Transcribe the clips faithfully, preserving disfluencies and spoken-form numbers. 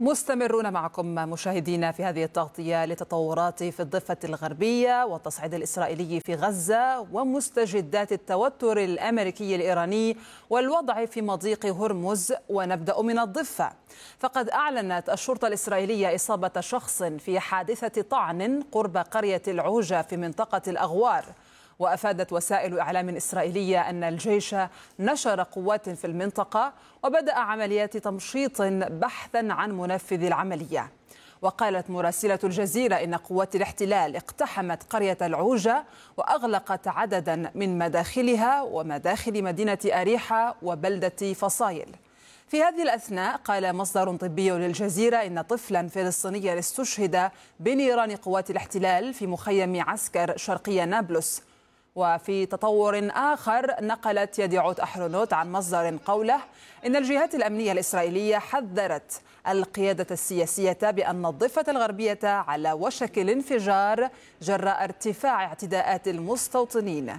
مستمرون معكم مشاهدينا في هذه التغطية لتطورات في الضفة الغربية والتصعيد الإسرائيلي في غزة ومستجدات التوتر الأمريكي الإيراني والوضع في مضيق هرمز. ونبدأ من الضفة، فقد أعلنت الشرطة الإسرائيلية إصابة شخص في حادثة طعن قرب قرية العوجة في منطقة الأغوار. وأفادت وسائل إعلام إسرائيلية أن الجيش نشر قوات في المنطقة وبدأ عمليات تمشيط بحثا عن منفذ العملية. وقالت مراسلة الجزيرة إن قوات الاحتلال اقتحمت قرية العوجة وأغلقت عددا من مداخلها ومداخل مدينة أريحة وبلدة فصايل. في هذه الأثناء قال مصدر طبي للجزيرة إن طفلا فلسطينيا استشهد بنيران قوات الاحتلال في مخيم عسكر شرقي نابلس. وفي تطور آخر نقلت يديعوت أحرونوت عن مصدر قوله إن الجهات الأمنية الإسرائيلية حذرت القيادة السياسية بأن الضفة الغربية على وشك الانفجار جراء ارتفاع اعتداءات المستوطنين.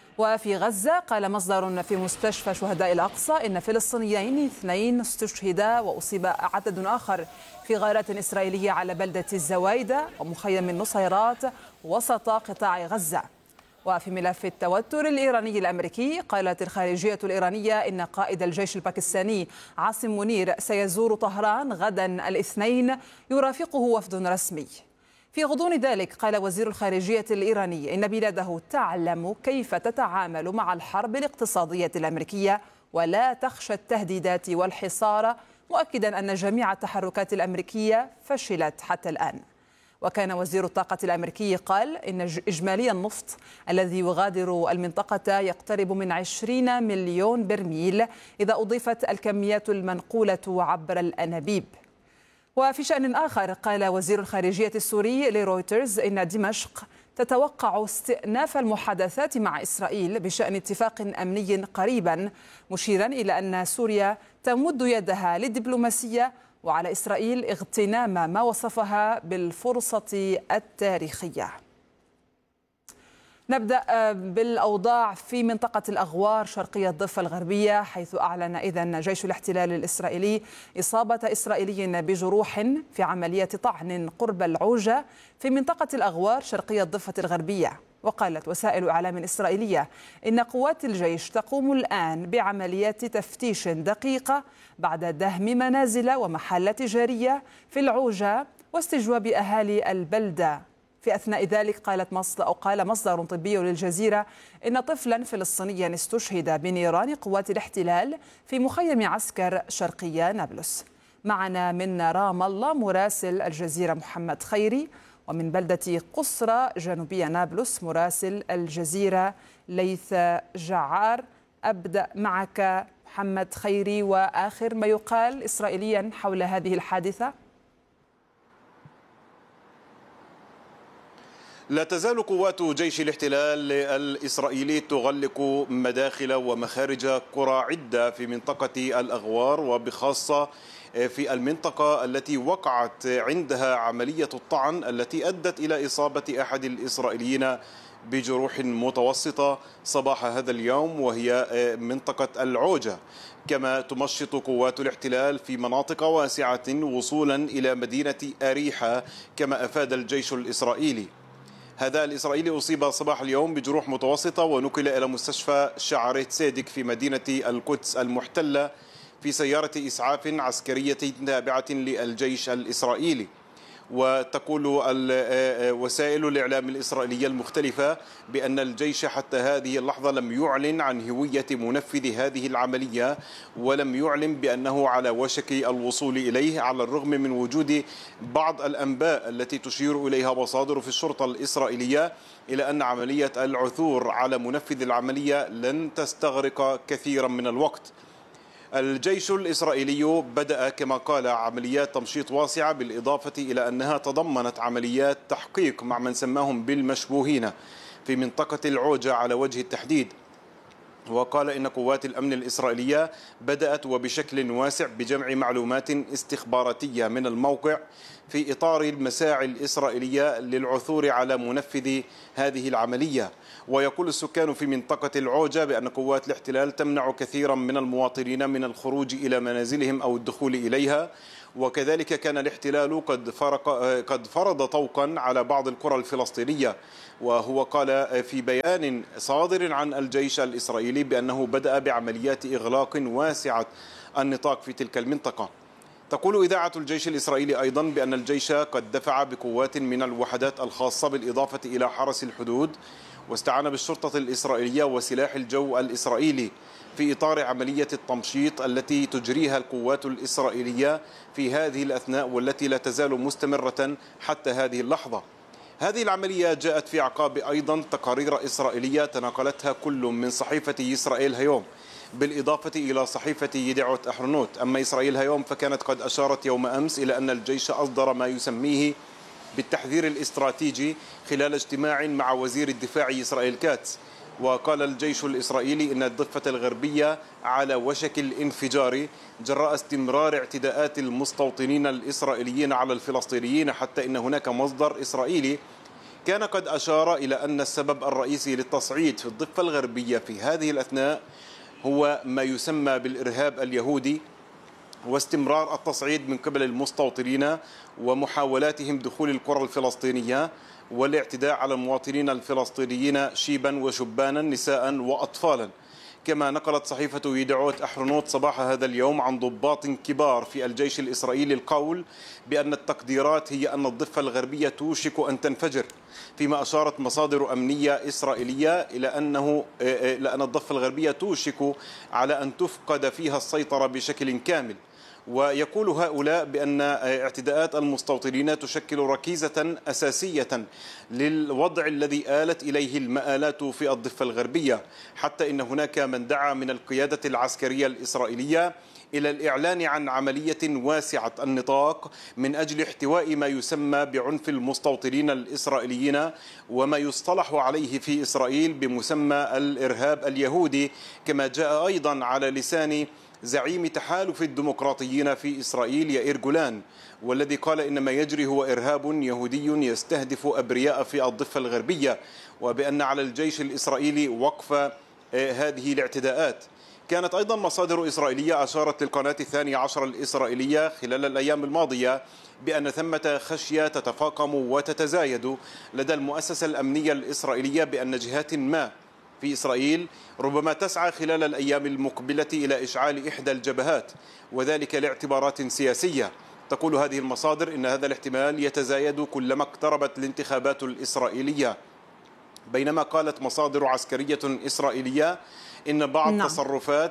وفي غزة قال مصدر في مستشفى شهداء الأقصى إن فلسطينيين اثنين استشهدا وأصيب عدد آخر في غارات إسرائيلية على بلدة الزوايدة ومخيم النصيرات وسط قطاع غزة. وفي ملف التوتر الإيراني الأمريكي قالت الخارجية الإيرانية إن قائد الجيش الباكستاني عاصم منير سيزور طهران غدا الاثنين يرافقه وفد رسمي. في غضون ذلك قال وزير الخارجية الإيراني إن بلاده تعلم كيف تتعامل مع الحرب الاقتصادية الأمريكية ولا تخشى التهديدات والحصار، مؤكدا أن جميع التحركات الأمريكية فشلت حتى الآن. وكان وزير الطاقة الأمريكي قال إن إجمالي النفط الذي يغادر المنطقة يقترب من عشرين مليون برميل إذا أضيفت الكميات المنقولة عبر الأنابيب. وفي شأن آخر قال وزير الخارجية السوري لرويترز إن دمشق تتوقع استئناف المحادثات مع إسرائيل بشأن اتفاق أمني قريبا، مشيرا إلى أن سوريا تمد يدها للدبلوماسية وعلى إسرائيل اغتنام ما وصفها بالفرصة التاريخية. نبدأ بالأوضاع في منطقة الأغوار شرقية الضفة الغربية، حيث أعلن إذن جيش الاحتلال الإسرائيلي إصابة إسرائيلي بجروح في عملية طعن قرب العوجة في منطقة الأغوار شرقية الضفة الغربية. وقالت وسائل إعلام إسرائيلية إن قوات الجيش تقوم الآن بعمليات تفتيش دقيقة بعد دهم منازل ومحلات تجارية في العوجة واستجواب أهالي البلدة. في أثناء ذلك قالت مصدر أو قال مصدر طبي للجزيرة إن طفلا فلسطينيا استشهد بنيران قوات الاحتلال في مخيم عسكر شرقي نابلس. معنا من رام الله مراسل الجزيرة محمد خيري، ومن بلدة قصرى جنوبية نابلس مراسل الجزيرة ليث جعار. أبدأ معك محمد خيري، وآخر ما يقال إسرائيليا حول هذه الحادثة. لا تزال قوات جيش الاحتلال الإسرائيلي تغلق مداخل ومخارج قرى عدة في منطقة الأغوار، وبخاصة في المنطقة التي وقعت عندها عملية الطعن التي أدت إلى إصابة أحد الإسرائيليين بجروح متوسطة صباح هذا اليوم، وهي منطقة العوجة. كما تمشط قوات الاحتلال في مناطق واسعة وصولا إلى مدينة أريحة كما أفاد الجيش الإسرائيلي. هذا الإسرائيلي أصيب صباح اليوم بجروح متوسطة ونقل إلى مستشفى شعريت سيدك في مدينة القدس المحتلة في سيارة إسعاف عسكرية تابعة للجيش الإسرائيلي. وتقول وسائل الإعلام الإسرائيلية المختلفة بأن الجيش حتى هذه اللحظة لم يعلن عن هوية منفذ هذه العملية، ولم يعلن بأنه على وشك الوصول إليه، على الرغم من وجود بعض الأنباء التي تشير إليها مصادر في الشرطة الإسرائيلية إلى أن عملية العثور على منفذ العملية لن تستغرق كثيرا من الوقت. الجيش الإسرائيلي بدأ كما قال عمليات تمشيط واسعة، بالإضافة إلى أنها تضمنت عمليات تحقيق مع من سماهم بالمشبوهين في منطقة العوجة على وجه التحديد. وقال إن قوات الأمن الإسرائيلية بدأت وبشكل واسع بجمع معلومات استخباراتية من الموقع في إطار المساعي الإسرائيلية للعثور على منفذ هذه العملية. ويقول السكان في منطقة العوجة بأن قوات الاحتلال تمنع كثيرا من المواطنين من الخروج إلى منازلهم أو الدخول إليها. وكذلك كان الاحتلال قد فرق قد فرض طوقا على بعض القرى الفلسطينية. وهو قال في بيان صادر عن الجيش الإسرائيلي بأنه بدأ بعمليات إغلاق واسعة النطاق في تلك المنطقة. تقول إذاعة الجيش الإسرائيلي أيضا بأن الجيش قد دفع بقوات من الوحدات الخاصة بالإضافة إلى حرس الحدود، واستعان بالشرطة الإسرائيلية وسلاح الجو الإسرائيلي في إطار عملية التمشيط التي تجريها القوات الإسرائيلية في هذه الأثناء، والتي لا تزال مستمرة حتى هذه اللحظة. هذه العملية جاءت في أعقاب أيضا تقارير إسرائيلية تناقلتها كل من صحيفة إسرائيل هيوم بالإضافة إلى صحيفة يدعوت أحرنوت. أما إسرائيل هيوم فكانت قد أشارت يوم أمس إلى أن الجيش أصدر ما يسميه بالتحذير الاستراتيجي خلال اجتماع مع وزير الدفاع إسرائيل كاتس. وقال الجيش الإسرائيلي إن الضفة الغربية على وشك الانفجار جراء استمرار اعتداءات المستوطنين الإسرائيليين على الفلسطينيين، حتى إن هناك مصدر إسرائيلي كان قد أشار إلى أن السبب الرئيسي للتصعيد في الضفة الغربية في هذه الأثناء هو ما يسمى بالإرهاب اليهودي، واستمرار التصعيد من قبل المستوطنين ومحاولاتهم دخول القرى الفلسطينية والاعتداء على المواطنين الفلسطينيين شيبا وشبانا نساء وأطفالا. كما نقلت صحيفة يدعوت أحرنوت صباح هذا اليوم عن ضباط كبار في الجيش الإسرائيلي القول بأن التقديرات هي أن الضفة الغربية توشك أن تنفجر، فيما أشارت مصادر أمنية إسرائيلية إلى أنه لأن الضفة الغربية توشك على أن تفقد فيها السيطرة بشكل كامل. ويقول هؤلاء بأن اعتداءات المستوطنين تشكل ركيزة أساسية للوضع الذي آلت إليه المآلات في الضفة الغربية، حتى إن هناك من دعا من القيادة العسكرية الإسرائيلية إلى الإعلان عن عملية واسعة النطاق من أجل احتواء ما يسمى بعنف المستوطنين الإسرائيليين، وما يصطلح عليه في إسرائيل بمسمى الإرهاب اليهودي، كما جاء أيضا على لسان زعيم تحالف الديمقراطيين في إسرائيل يائير جولان، والذي قال إن ما يجري هو إرهاب يهودي يستهدف أبرياء في الضفة الغربية، وبأن على الجيش الإسرائيلي وقف هذه الاعتداءات. كانت أيضا مصادر إسرائيلية أشارت للقناة الثانية عشر الإسرائيلية خلال الأيام الماضية بأن ثمة خشية تتفاقم وتتزايد لدى المؤسسة الأمنية الإسرائيلية بأن جهات ما في إسرائيل ربما تسعى خلال الأيام المقبلة إلى إشعال إحدى الجبهات، وذلك لاعتبارات سياسية. تقول هذه المصادر إن هذا الاحتمال يتزايد كلما اقتربت الانتخابات الإسرائيلية، بينما قالت مصادر عسكرية إسرائيلية إن بعض نعم. تصرفات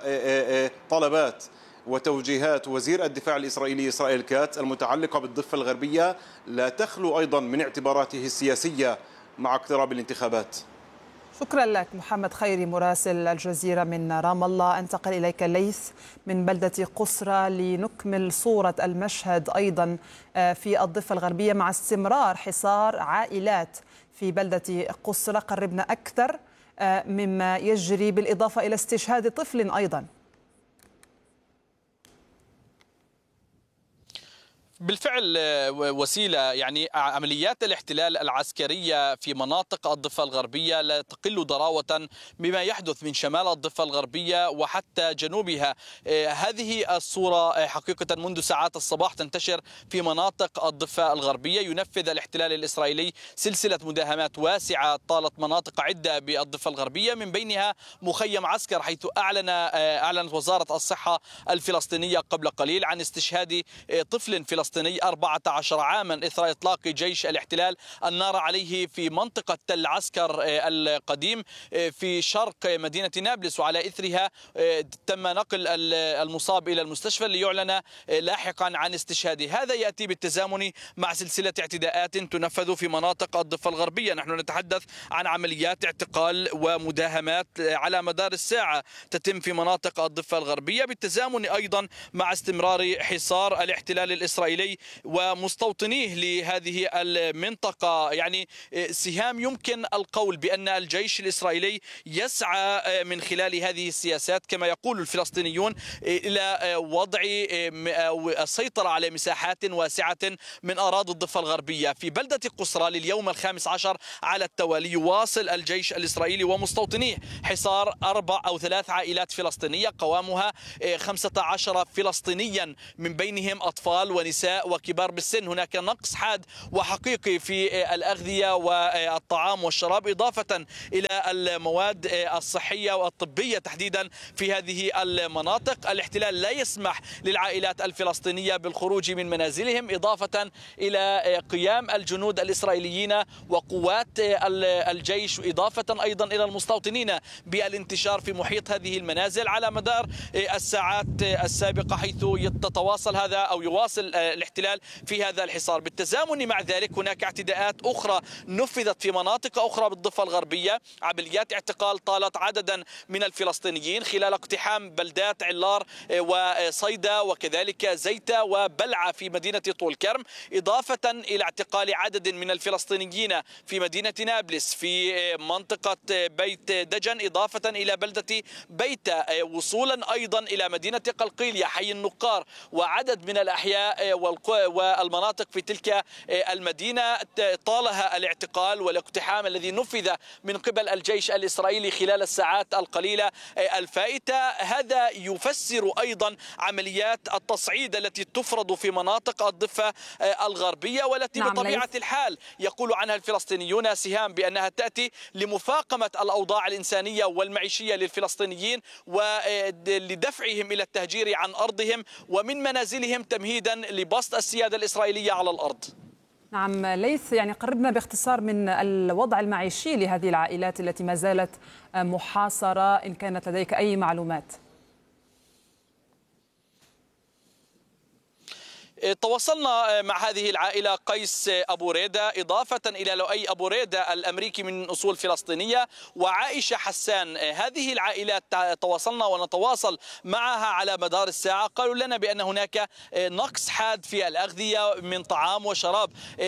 وطلبات وتوجيهات وزير الدفاع الإسرائيلي إسرائيل كاتس المتعلقة بالضفة الغربية لا تخلو أيضا من اعتباراته السياسية مع اقتراب الانتخابات. شكرا لك محمد خيري مراسل الجزيرة من رام الله. انتقل إليك ليث من بلدة قصرى لنكمل صورة المشهد أيضا في الضفة الغربية مع استمرار حصار عائلات في بلدة قصرى. قربنا أكثر مما يجري بالإضافة إلى استشهاد طفل أيضا. بالفعل وسيلة، يعني عمليات الاحتلال العسكرية في مناطق الضفة الغربية لا تقل ضراوة بما يحدث من شمال الضفة الغربية وحتى جنوبها. هذه الصورة حقيقة منذ ساعات الصباح تنتشر في مناطق الضفة الغربية. ينفذ الاحتلال الإسرائيلي سلسلة مداهمات واسعة طالت مناطق عدة بالضفة الغربية، من بينها مخيم عسكر، حيث أعلن أعلنت وزارة الصحة الفلسطينية قبل قليل عن استشهاد طفل فلسطيني أربعة عشر عاما إثر إطلاق جيش الاحتلال النار عليه في منطقة تل عسكر القديم في شرق مدينة نابلس، وعلى إثرها تم نقل المصاب إلى المستشفى ليعلن لاحقا عن استشهاده. هذا يأتي بالتزامن مع سلسلة اعتداءات تنفذ في مناطق الضفة الغربية. نحن نتحدث عن عمليات اعتقال ومداهمات على مدار الساعة تتم في مناطق الضفة الغربية، بالتزامن أيضا مع استمرار حصار الاحتلال الإسرائيلي الإسرائيلي ومستوطنيه لهذه المنطقة. يعني سهام، يمكن القول بأن الجيش الإسرائيلي يسعى من خلال هذه السياسات كما يقول الفلسطينيون إلى وضع أو السيطرة على مساحات واسعة من أراضي الضفة الغربية. في بلدة قسرى لليوم الخامس عشر على التوالي يواصل الجيش الإسرائيلي ومستوطنيه حصار أربع أو ثلاث عائلات فلسطينية قوامها خمسة عشر فلسطينيا من بينهم أطفال ونساء وكبار بالسن. هناك نقص حاد وحقيقي في الأغذية والطعام والشراب إضافة إلى المواد الصحية والطبية تحديدا في هذه المناطق. الاحتلال لا يسمح للعائلات الفلسطينية بالخروج من منازلهم، إضافة إلى قيام الجنود الإسرائيليين وقوات الجيش، إضافة أيضا إلى المستوطنين بالانتشار في محيط هذه المنازل على مدار الساعات السابقة، حيث يتواصل هذا أو يواصل الاحتلال في هذا الحصار. بالتزامن مع ذلك هناك اعتداءات أخرى نفذت في مناطق أخرى بالضفة الغربية، عمليات اعتقال طالت عددا من الفلسطينيين خلال اقتحام بلدات علار وصيدا وكذلك زيتا وبلعة في مدينة طول كرم، إضافة إلى اعتقال عدد من الفلسطينيين في مدينة نابلس في منطقة بيت دجن، إضافة إلى بلدة بيتا، وصولا أيضا إلى مدينة قلقيلية حي النقار وعدد من الأحياء والمناطق في تلك المدينة طالها الاعتقال والاقتحام الذي نفذ من قبل الجيش الإسرائيلي خلال الساعات القليلة الفائتة. هذا يفسر أيضا عمليات التصعيد التي تفرض في مناطق الضفة الغربية والتي نعم بطبيعة ليس. الحال يقول عنها الفلسطينيون سهام بأنها تأتي لمفاقمة الأوضاع الإنسانية والمعيشية للفلسطينيين ولدفعهم إلى التهجير عن أرضهم ومن منازلهم تمهيدا لبسط السيادة الإسرائيلية على الأرض. نعم ليث، يعني قربنا باختصار من الوضع المعيشي لهذه العائلات التي ما زالت محاصرة، إن كانت لديك أي معلومات. تواصلنا مع هذه العائلة قيس أبو ريدة، إضافة إلى لؤي أبو ريدة الأمريكي من أصول فلسطينية وعائشة حسان. هذه العائلات تواصلنا ونتواصل معها على مدار الساعة، قالوا لنا بأن هناك نقص حاد في الأغذية من طعام وشراب.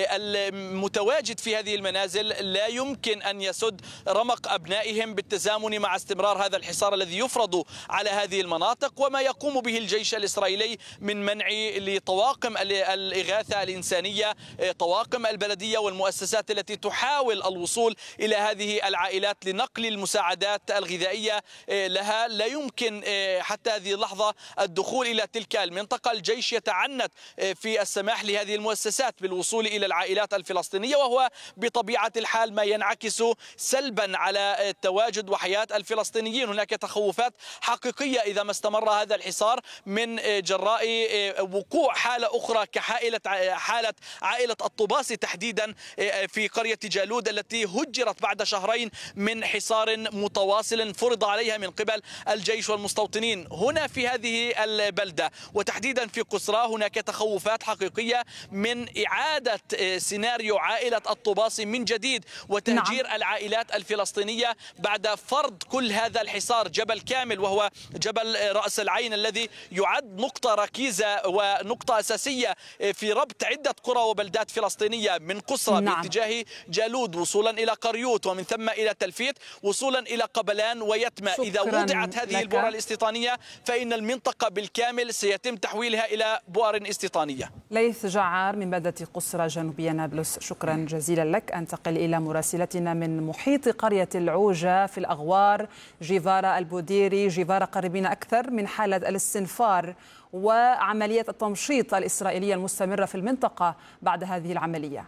المتواجد في هذه المنازل لا يمكن أن يسد رمق أبنائهم بالتزامن مع استمرار هذا الحصار الذي يفرض على هذه المناطق وما يقوم به الجيش الإسرائيلي من منع لطواقم الإغاثة الإنسانية، طواقم البلدية والمؤسسات التي تحاول الوصول إلى هذه العائلات لنقل المساعدات الغذائية لها. لا يمكن حتى هذه اللحظة الدخول إلى تلك المنطقة. الجيش يتعنت في السماح لهذه المؤسسات بالوصول إلى العائلات الفلسطينية، وهو بطبيعة الحال ما ينعكس سلبا على تواجد وحياة الفلسطينيين. هناك تخوفات حقيقية إذا ما استمر هذا الحصار من جراء وقوع حالة أخرى كحالة حالة عائلة الطباسي تحديدا في قرية جالود التي هجرت بعد شهرين من حصار متواصل فرض عليها من قبل الجيش والمستوطنين. هنا في هذه البلدة وتحديدا في قسرى هناك تخوفات حقيقية من إعادة سيناريو عائلة الطباسي من جديد وتهجير نعم. العائلات الفلسطينية بعد فرض كل هذا الحصار. جبل كامل وهو جبل رأس العين الذي يعد نقطة ركيزة ونقطة أساسية في ربط عدة قرى وبلدات فلسطينية من قسرى نعم. باتجاه جالود وصولا إلى قريوت ومن ثم إلى تلفيت وصولا إلى قبلان ويتمى. إذا وضعت هذه البؤر الاستيطانية فإن المنطقة بالكامل سيتم تحويلها إلى بؤر استيطانية. ليث جعار من بلدة قسرى جنوبية نابلس، شكرا جزيلا لك. أنتقل إلى مراسلتنا من محيط قرية العوجة في الأغوار، جيفارا البوديري. جيفارا، قريبين أكثر من حالة الاستنفار وعملية التمشيط الإسرائيلية المستمرة في المنطقة بعد هذه العملية.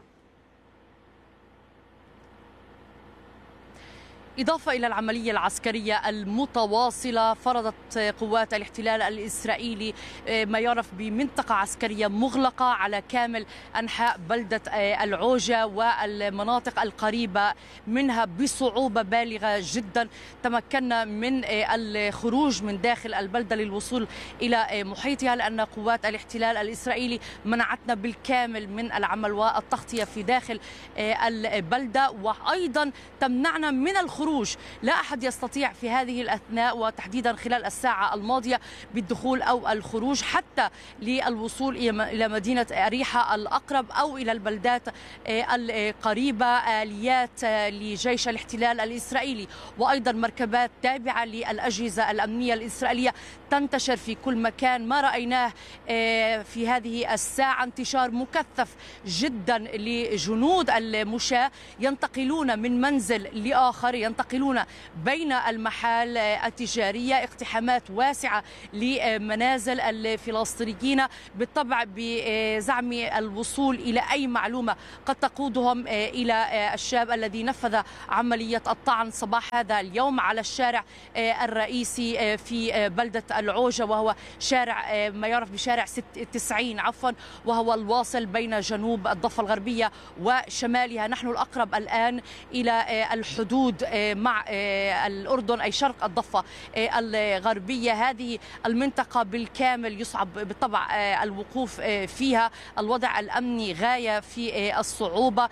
إضافة إلى العملية العسكرية المتواصلة، فرضت قوات الاحتلال الإسرائيلي ما يعرف بمنطقة عسكرية مغلقة على كامل أنحاء بلدة العوجة والمناطق القريبة منها بصعوبة بالغة جدا. تمكنا من الخروج من داخل البلدة للوصول إلى محيطها، لأن قوات الاحتلال الإسرائيلي منعتنا بالكامل من العمل والتغطية في داخل البلدة، وأيضا تمنعنا من الخروج الخروج. لا أحد يستطيع في هذه الأثناء وتحديدا خلال الساعة الماضية بالدخول أو الخروج حتى للوصول إلى مدينة أريحة الأقرب أو إلى البلدات القريبة. آليات لجيش الاحتلال الإسرائيلي وأيضا مركبات تابعة للأجهزة الأمنية الإسرائيلية تنتشر في كل مكان. ما رأيناه في هذه الساعة انتشار مكثف جدا لجنود المشاة ينتقلون من منزل لآخر، ينتقلون بين المحال التجارية، اقتحامات واسعة لمنازل الفلسطينيين بالطبع بزعم الوصول إلى أي معلومة قد تقودهم إلى الشاب الذي نفذ عملية الطعن صباح هذا اليوم على الشارع الرئيسي في بلدة العوجة، وهو شارع ما يعرف بشارع تسعين عفوا، وهو الواصل بين جنوب الضفة الغربية وشمالها. نحن الأقرب الآن إلى الحدود مع الأردن أي شرق الضفة الغربية. هذه المنطقة بالكامل يصعب بالطبع الوقوف فيها، الوضع الأمني غاية في الصعوبة،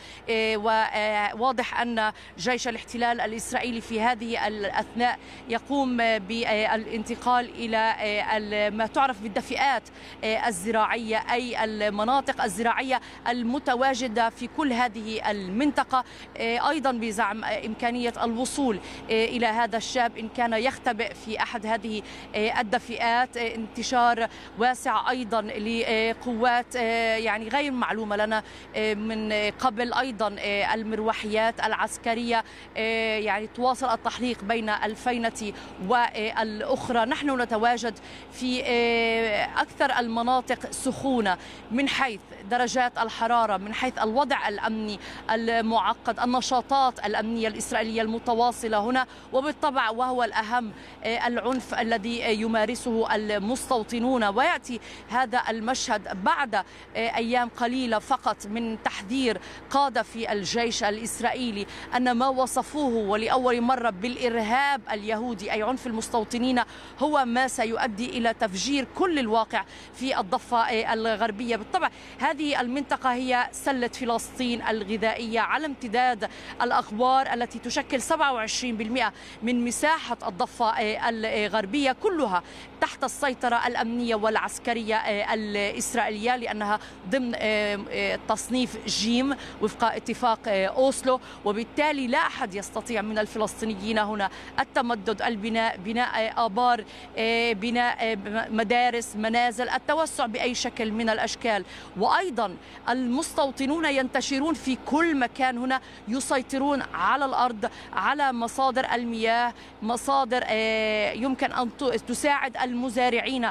وواضح أن جيش الاحتلال الإسرائيلي في هذه الأثناء يقوم بالانتقال إلى ما تعرف بالدفئات الزراعية أي المناطق الزراعية المتواجدة في كل هذه المنطقة، أيضا بزعم إمكانية الوصول إلى هذا الشاب إن كان يختبئ في أحد هذه الدفئات. انتشار واسع أيضا لقوات يعني غير معلومة لنا من قبل، أيضا المروحيات العسكرية يعني تواصل التحليق بين الفينة والأخرى. نحن نتواجد في أكثر المناطق سخونة من حيث درجات الحرارة، من حيث الوضع الأمني المعقد، النشاطات الأمنية الإسرائيلية المتواصلة هنا، وبالطبع وهو الأهم العنف الذي يمارسه المستوطنون. ويأتي هذا المشهد بعد أيام قليلة فقط من تحذير قادة في الجيش الإسرائيلي أن ما وصفوه ولأول مرة بالإرهاب اليهودي أي عنف المستوطنين هو ما سيؤدي إلى تفجير كل الواقع في الضفة الغربية. بالطبع هذه المنطقة هي سلة فلسطين الغذائية على امتداد الأغوار التي تشكل سبعة وعشرين بالمئة من مساحة الضفة الغربية، كلها تحت السيطرة الأمنية والعسكرية الإسرائيلية لأنها ضمن تصنيف جيم وفق اتفاق أوسلو، وبالتالي لا أحد يستطيع من الفلسطينيين هنا التمدد، البناء، بناء آبار، بناء مدارس، منازل، التوسع بأي شكل من الأشكال. وأيضا المستوطنون ينتشرون في كل مكان هنا، يسيطرون على الأرض، على مصادر المياه، مصادر يمكن أن تساعد المزارعين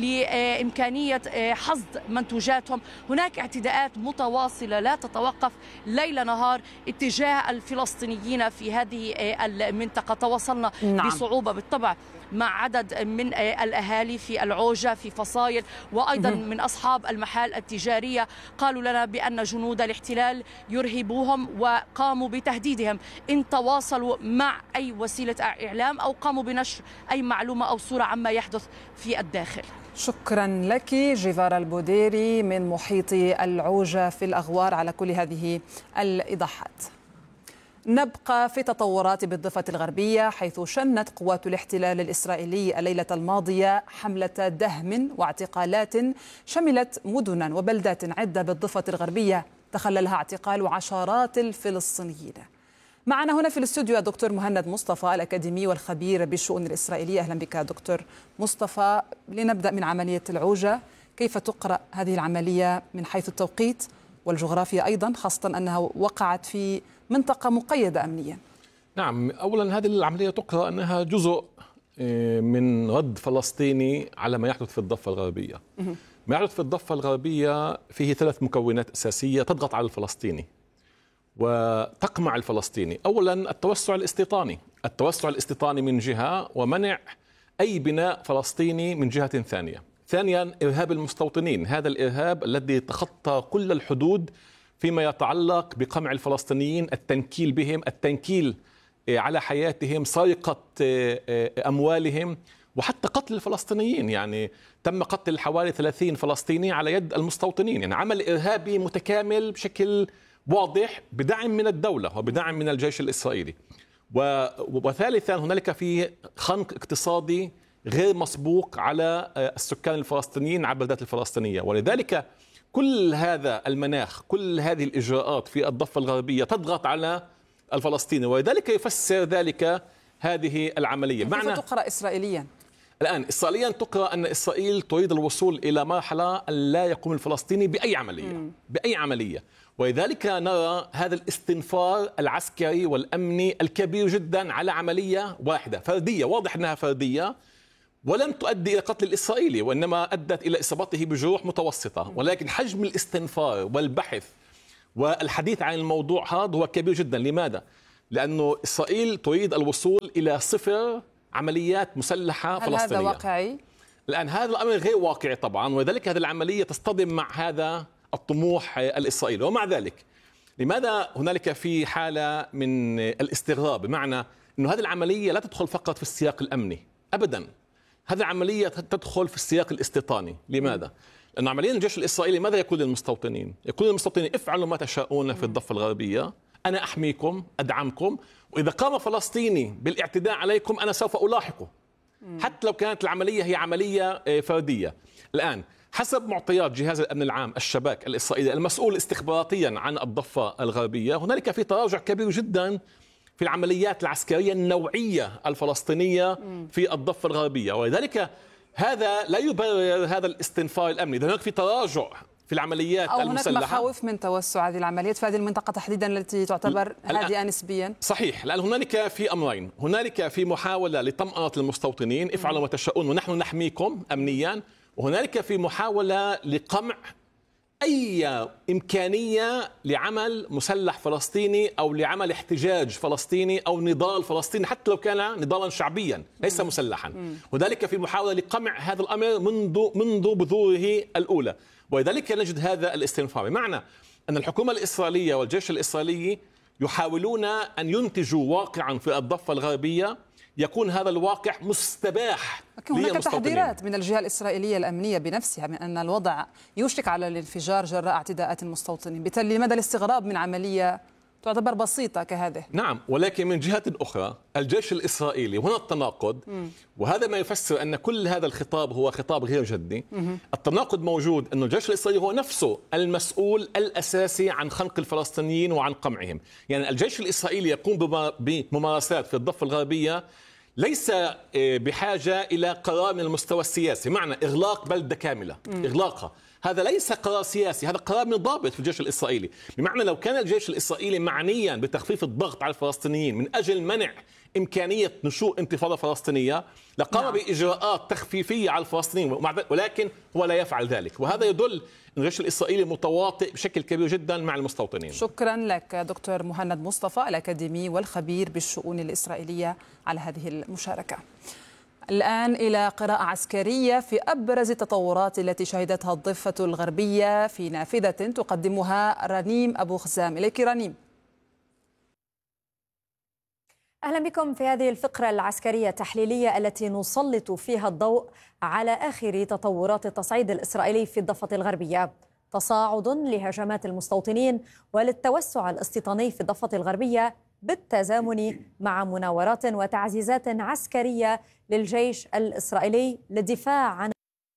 لإمكانية حصد منتوجاتهم. هناك اعتداءات متواصلة لا تتوقف ليل نهار اتجاه الفلسطينيين في هذه المنطقة. تواصلنا نعم. بصعوبة بالطبع مع عدد من الأهالي في العوجة في فصائل وأيضا من أصحاب المحال التجارية، قالوا لنا بأن جنود الاحتلال يرهبوهم وقاموا بتهديدهم إن تواصلوا مع أي وسيلة إعلام أو قاموا بنشر أي معلومة أو صورة عما يحدث في الداخل. شكرا لك جيفارا البوديري من محيط العوجة في الأغوار على كل هذه الإيضاحات. نبقى في تطورات بالضفة الغربية، حيث شنت قوات الاحتلال الإسرائيلي الليلة الماضية حملة دهم واعتقالات شملت مدنا وبلدات عدة بالضفة الغربية تخللها اعتقال عشرات الفلسطينيين. معنا هنا في الاستوديو الدكتور مهند مصطفى الأكاديمي والخبير بالشؤون الإسرائيلية. أهلا بك دكتور مصطفى. لنبدأ من عملية العوجة، كيف تقرأ هذه العملية من حيث التوقيت والجغرافيا أيضا، خاصة أنها وقعت في منطقة مقيدة أمنيا؟ نعم، أولا هذه العملية تقرأ أنها جزء من رد فلسطيني على ما يحدث في الضفة الغربية. ما يحدث في الضفة الغربية فيه ثلاث مكونات أساسية تضغط على الفلسطيني وتقمع الفلسطيني. أولا التوسع الاستيطاني، التوسع الاستيطاني من جهة ومنع أي بناء فلسطيني من جهة ثانية. ثانيا إرهاب المستوطنين، هذا الإرهاب الذي تخطى كل الحدود فيما يتعلق بقمع الفلسطينيين، التنكيل بهم، التنكيل على حياتهم، سرقة أموالهم، وحتى قتل الفلسطينيين. يعني تم قتل حوالي ثلاثين فلسطيني على يد المستوطنين. يعني عمل إرهابي متكامل بشكل واضح بدعم من الدولة وبدعم من الجيش الإسرائيلي. وثالثا هنالك في خنق اقتصادي غير مسبوق على السكان الفلسطينيين على البلدات الفلسطينية، ولذلك كل هذا المناخ، كل هذه الإجراءات في الضفة الغربية تضغط على الفلسطيني، ولذلك يفسر ذلك هذه العملية. كيف معنى تقرأ إسرائيليا؟ الآن إسرائيليا تقرأ أن إسرائيل تريد الوصول إلى مرحلة أن لا يقوم الفلسطيني بأي عملية م. بأي عملية، ولذلك نرى هذا الاستنفار العسكري والأمني الكبير جدا على عملية واحدة فردية، واضح أنها فردية ولم تؤدي إلى قتل الإسرائيلي، وإنما أدت إلى إصابته بجروح متوسطة، ولكن حجم الاستنفار والبحث والحديث عن الموضوع هذا هو كبير جدا. لماذا؟ لأنه إسرائيل تريد الوصول إلى صفر عمليات مسلحة هل فلسطينية. هذا واقعي؟ الآن هذا الأمر غير واقعي طبعا، ولذلك هذه العملية تصطدم مع هذا الطموح الإسرائيلي. ومع ذلك لماذا هنالك في حالة من الاستغراب؟ بمعنى أنه هذه العملية لا تدخل فقط في السياق الأمني أبدا، هذه العملية تدخل في السياق الاستيطاني. لماذا؟ لأن عمليا الجيش الإسرائيلي ماذا يقول للمستوطنين؟ يقول للمستوطنين افعلوا ما تشاءون في الضفة الغربية، أنا أحميكم أدعمكم، وإذا قام فلسطيني بالاعتداء عليكم أنا سوف ألاحقه، حتى لو كانت العملية هي عملية فردية. الآن حسب معطيات جهاز الأمن العام الشباك الإسرائيلي المسؤول استخباراتيا عن الضفة الغربية، هنالك في تراجع كبير جدا في العمليات العسكرية النوعية الفلسطينية في الضفة الغربية، ولذلك هذا لا يبرر هذا الاستنفار الأمني. إذا هناك في تراجع في العمليات أو المسلحة، هناك مخاوف من توسع هذه العمليات في هذه المنطقة تحديدا التي تعتبر هادئة نسبيا. صحيح، لأن هنالك في أمرين، هنالك في محاولة لطمأنة المستوطنين افعلوا ما تشاءون ونحن نحميكم أمنيا، وهنالك في محاولة لقمع أي إمكانية لعمل مسلح فلسطيني أو لعمل احتجاج فلسطيني أو نضال فلسطيني حتى لو كان نضالا شعبيا ليس مسلحا، وذلك في محاولة لقمع هذا الأمر منذ منذ بذوره الأولى. ولذلك نجد هذا الاستنفار، بمعنى أن الحكومة الإسرائيلية والجيش الإسرائيلي يحاولون أن ينتجوا واقعا في الضفة الغربية يكون هذا الواقع مستباح. هناك تحذيرات من الجهة الإسرائيلية الأمنية بنفسها من أن الوضع يوشك على الانفجار جراء اعتداءات المستوطنين، بالتالي لماذا الاستغراب من عملية تعتبر بسيطة كهذه؟ نعم، ولكن من جهة أخرى الجيش الإسرائيلي، هنا التناقض، م. وهذا ما يفسر أن كل هذا الخطاب هو خطاب غير جدي. م. التناقض موجود أن الجيش الإسرائيلي هو نفسه المسؤول الأساسي عن خنق الفلسطينيين وعن قمعهم. يعني الجيش الإسرائيلي يقوم بممارسات في الضفة الغربية ليس بحاجة إلى قرار من المستوى السياسي، معنى إغلاق بلدة كاملة، م. إغلاقها، هذا ليس قرار سياسي، هذا قرار من ضابط في الجيش الإسرائيلي. بمعنى لو كان الجيش الإسرائيلي معنيا بتخفيف الضغط على الفلسطينيين من أجل منع إمكانية نشوء انتفاضة فلسطينية لقام نعم. بإجراءات تخفيفية على الفلسطينيين، ولكن هو لا يفعل ذلك، وهذا يدل أن الجيش الإسرائيلي متواطئ بشكل كبير جدا مع المستوطنين. شكرا لك دكتور مهند مصطفى الأكاديمي والخبير بالشؤون الإسرائيلية على هذه المشاركة. الآن إلى قراءة عسكرية في أبرز التطورات التي شهدتها الضفة الغربية في نافذة تقدمها رنيم أبو خزام. إليك رنيم. أهلا بكم في هذه الفقرة العسكرية التحليلية التي نسلط فيها الضوء على آخر تطورات التصعيد الإسرائيلي في الضفة الغربية. تصاعد لهجمات المستوطنين وللتوسع الاستيطاني في الضفة الغربية بالتزامن مع مناورات وتعزيزات عسكرية للجيش الإسرائيلي للدفاع عن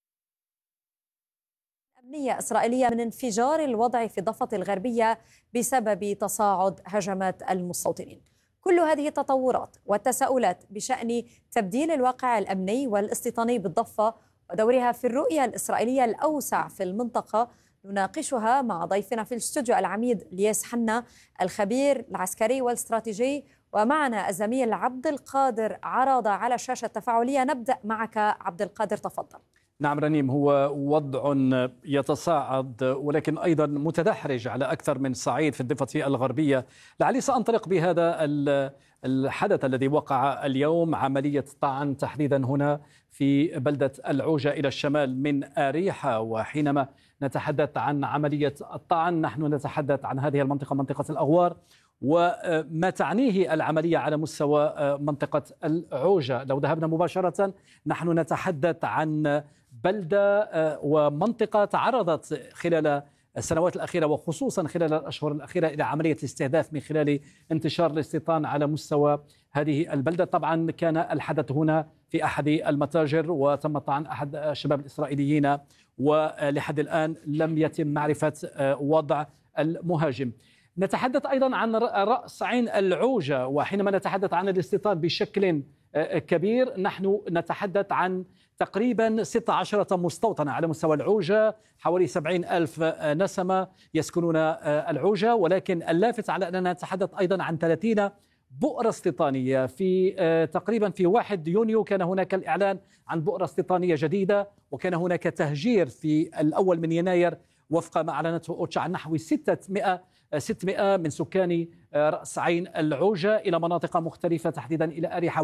أمنية إسرائيلية من انفجار الوضع في الضفة الغربية بسبب تصاعد هجمات المستوطنين. كل هذه التطورات والتساؤلات بشأن تبديل الواقع الأمني والاستيطاني بالضفة ودورها في الرؤية الإسرائيلية الأوسع في المنطقة نناقشها مع ضيفنا في الاستوديو العميد لياس حنا الخبير العسكري والاستراتيجي، ومعنا الزميل عبد القادر عراضة على الشاشة التفاعلية. نبدأ معك عبد القادر، تفضل. نعم رنيم، هو وضع يتصاعد ولكن أيضا متدحرج على أكثر من صعيد في الضفة الغربية. لعلي سأنطلق بهذا الحدث الذي وقع اليوم، عملية طعن تحديدا هنا في بلدة العوجة إلى الشمال من أريحة. وحينما نتحدث عن عملية الطعن نحن نتحدث عن هذه المنطقة، منطقة الأغوار، وما تعنيه العملية على مستوى منطقة العوجة. لو ذهبنا مباشرة نحن نتحدث عن بلدة ومنطقة تعرضت خلال السنوات الأخيرة وخصوصا خلال الأشهر الأخيرة إلى عملية الاستهداف من خلال انتشار الاستيطان على مستوى هذه البلدة. طبعا كان الحدث هنا في أحد المتاجر وتم طعن أحد الشباب الإسرائيليين، ولحد الآن لم يتم معرفة وضع المهاجم. نتحدث أيضا عن رأس عين العوجة، وحينما نتحدث عن الاستيطان بشكل كبير نحن نتحدث عن تقريبا ستة عشر مستوطنة على مستوى العوجة، حوالي سبعين ألف نسمة يسكنون العوجة، ولكن اللافت على أننا نتحدث أيضا عن ثلاثين بؤرة استيطانية. في تقريبا في واحد يونيو كان هناك الإعلان عن بؤرة استيطانية جديدة، وكان هناك تهجير في الأول من يناير وفق ما أعلنته أوتشا عن نحو ستمائة من سكان رأس عين العوجة إلى مناطق مختلفة تحديدا إلى أريحة